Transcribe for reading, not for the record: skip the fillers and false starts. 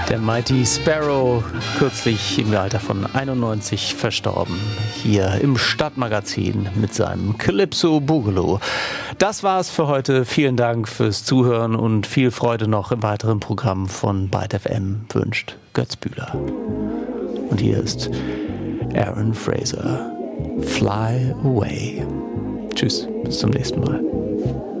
Der Mighty Sparrow, kürzlich im Alter von 91 verstorben, hier im Stadtmagazin mit seinem Calypso Boogaloo. Das war's für heute. Vielen Dank fürs Zuhören und viel Freude noch im weiteren Programm von Byte FM, wünscht Götz Bühler. Und hier ist Aaron Fraser, Fly Away. Tschüss, bis zum nächsten Mal.